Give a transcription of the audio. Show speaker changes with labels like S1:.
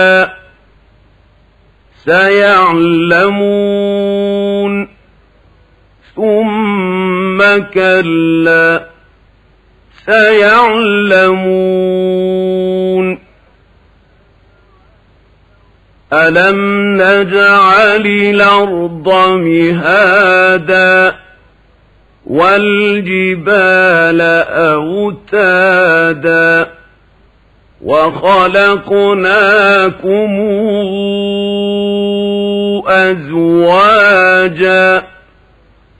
S1: سيعلمون ثم كلا سيعلمون ألم نجعل الأرض مهادا والجبال أوتادا وخلقناكم أزواجا